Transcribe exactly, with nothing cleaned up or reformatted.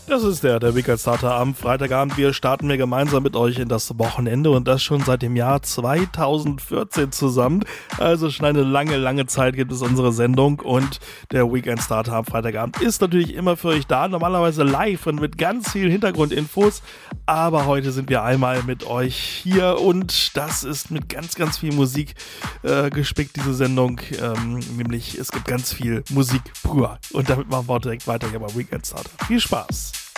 Das ist der, der Weekend Starter am Freitagabend. Wir starten wir gemeinsam mit euch in das Wochenende und das schon seit dem Jahr zweitausendvierzehn zusammen. Also schon eine lange, lange Zeit gibt es unsere Sendung und der Weekend Starter am Freitagabend ist natürlich immer für euch da. Normalerweise live und mit ganz vielen Hintergrundinfos. Aber heute sind wir einmal mit euch hier und das ist mit ganz, ganz viel Musik äh, gespickt, diese Sendung. Ähm, nämlich es gibt ganz viel Musik pur. Und damit machen wir direkt weiter hier bei Weekend Starter. Viel Spaß!